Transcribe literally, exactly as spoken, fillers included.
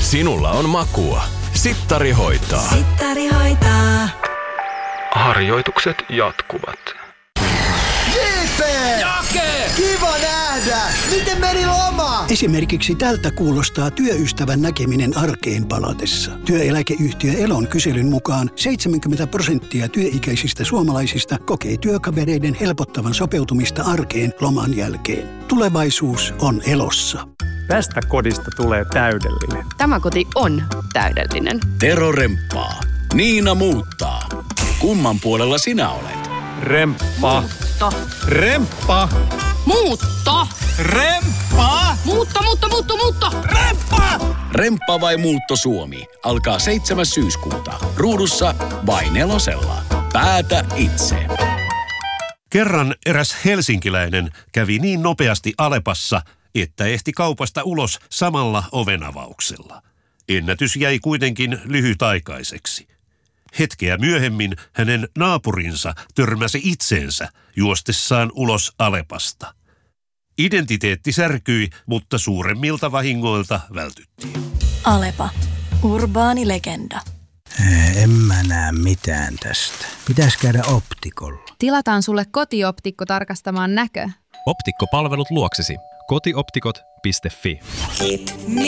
Sinulla on makua. Sittari hoitaa. Sittari hoitaa. Harjoitukset jatkuvat. J P! Jake! Kiva nähdä! Miten meni loma? Esimerkiksi tältä kuulostaa työystävän näkeminen arkeen palatessa. Työeläkeyhtiö Elon kyselyn mukaan seitsemänkymmentä prosenttia työikäisistä suomalaisista kokee työkavereiden helpottavan sopeutumista arkeen loman jälkeen. Tulevaisuus on Elossa. Tästä kodista tulee täydellinen. Tämä koti on täydellinen. Tero remppaa. Niina muuttaa. Kumman puolella sinä olet? Remppa. Muutto. Remppa. Muutto. Remppa. Muutto, muutto, muutto, muutto. Remppa. Remppa vai muutto Suomi alkaa seitsemäs syyskuuta. Ruudussa vai nelosella. Päätä itse. Kerran eräs helsinkiläinen kävi niin nopeasti Alepassa, että ehti kaupasta ulos samalla ovenavauksella. Ennätys jäi kuitenkin lyhytaikaiseksi. Hetkeä myöhemmin hänen naapurinsa törmäsi itseensä juostessaan ulos Alepasta. Identiteetti särkyi, mutta suuremmilta vahingoilta vältyttiin. Alepa. Urbaani legenda. En mä näe mitään tästä. Pitäis käydä optikolla. Tilataan sulle kotioptikko tarkastamaan näkö. Optikkopalvelut luoksesi. kotioptikot piste fi. Hit